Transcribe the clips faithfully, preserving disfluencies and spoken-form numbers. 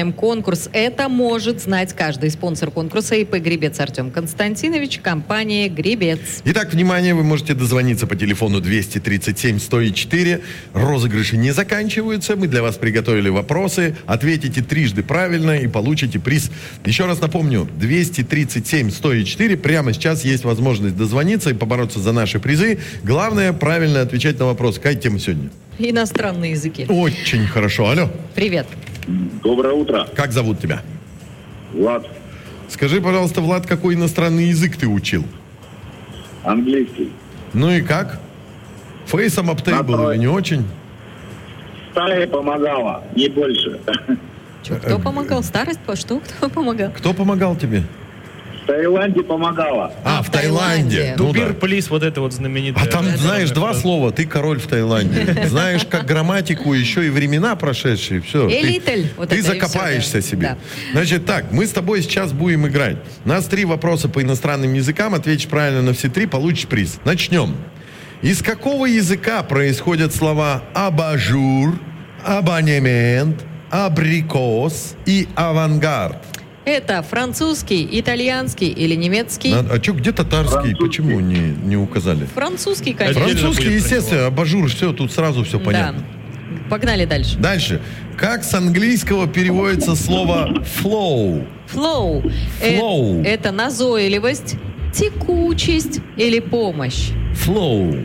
начинаем конкурс. Это может знать каждый. Спонсор конкурса ИП «Гребец» Артем Константинович, компания «Гребец». Итак, внимание, вы можете дозвониться по телефону двести тридцать семь сто четыре. Розыгрыши не заканчиваются. Мы для вас приготовили вопросы. Ответите трижды правильно и получите приз. Еще раз напомню, двести тридцать семь сто четыре. Прямо сейчас есть возможность дозвониться и побороться за наши призы. Главное, правильно отвечать на вопрос. Какая тема сегодня? Иностранные языки. Очень хорошо. Алло. Привет. Доброе утро. Как зовут тебя? Влад. Скажи, пожалуйста, Влад, какой иностранный язык ты учил? Английский. Ну и как? Фейсом аптей был или не очень? Старая помогала, не больше. Чё, кто помогал? Старость? По что? Кто помогал? Кто помогал тебе? В Таиланде помогала. А, А, в в Таиланде. Таиланде. Ну Тупир, да. плиз, вот это вот знаменитое. А там, Да, знаешь, да, два да. слова. Ты король в Таиланде. Знаешь, как грамматику, еще и времена прошедшие. Все. Элитель. Ты, Вот ты это и закопаешься всё, да. себе. Да. Значит, так, мы с тобой сейчас будем играть. У нас три вопроса по иностранным языкам. Ответишь правильно на все три, получишь приз. Начнем. Из какого языка происходят слова абажур, абонемент, абрикос и авангард? Это французский, итальянский или немецкий? Надо- а что, где татарский? Французский. Почему не, не указали? Французский, конечно. Отдельно Французский, будет про естественно, него. абажур, все, тут сразу все понятно. Да. Погнали дальше. Дальше. Как с английского переводится слово flow? Flow. Flow. Э- это назойливость, текучесть или помощь. Flow.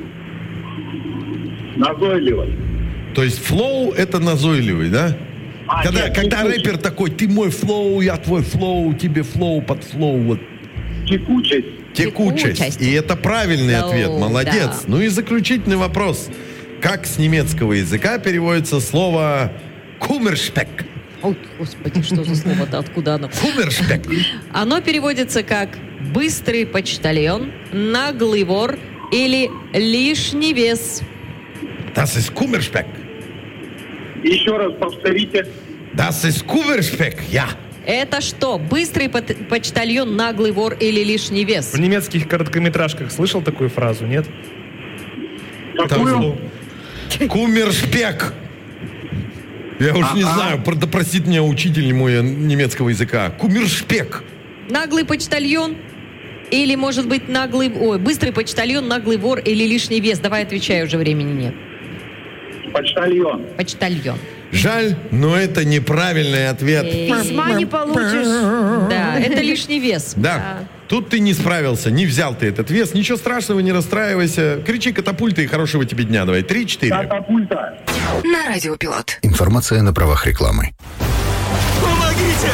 Назойливость. То есть flow это назойливый, да? А, когда нет, когда текучесть. рэпер такой, ты мой flow, я твой flow, тебе flow под flow. Вот. Текучесть. Текучесть. Текучесть. И это правильный Flow, ответ. Молодец. да. Ну и заключительный вопрос. Как с немецкого языка переводится слово кумершпек? Ой, господи, что за слово-то, откуда оно? Кумершпек. Оно переводится как «быстрый почтальон», «наглый вор» или «лишний вес». Das ist Kummerspeck. Еще раз повторите. Das ist Kummerspeck, ja. Это что, быстрый пот- почтальон, наглый вор или лишний вес? В немецких короткометражках слышал такую фразу, нет? Какую? Кумершпек. Я уж не знаю, про- да простит меня учитель мой немецкого языка. Кумершпек. Наглый почтальон или, может быть, наглый... Ой, быстрый почтальон, наглый вор или лишний вес? Давай отвечай, уже времени нет. Почтальон. Почтальон. Жаль, но это неправильный ответ. Письма не получишь. Да, это лишний вес. Да. Тут ты не справился, не взял ты этот вес. Ничего страшного, не расстраивайся. Кричи катапульта и хорошего тебе дня. Давай, три-четыре. Катапульта. На Радио Пилот. Информация на правах рекламы. Помогите!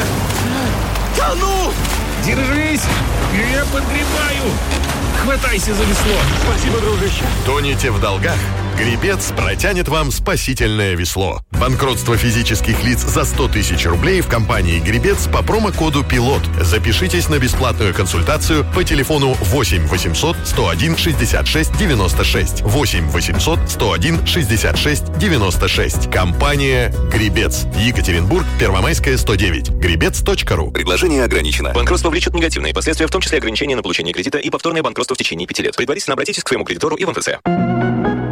Тону! Держись! Я подгребаю! Хватайся за весло! Спасибо, дружище! Тонете в долгах? Гребец протянет вам спасительное весло. Банкротство физических лиц за сто тысяч рублей в компании «Гребец» по промокоду «Пилот». Запишитесь на бесплатную консультацию по телефону восемь восемьсот сто один шестьдесят шесть девяносто шесть. восемь восемьсот сто один шестьдесят шесть девяносто шесть. Компания «Гребец». Екатеринбург, Первомайская, сто девять. гребец точка ру. Предложение ограничено. Банкротство влечет негативные последствия, в том числе ограничение на получение кредита и повторное банкротство в течение пяти лет. Предварительно обратитесь к своему кредитору и в МФЦ.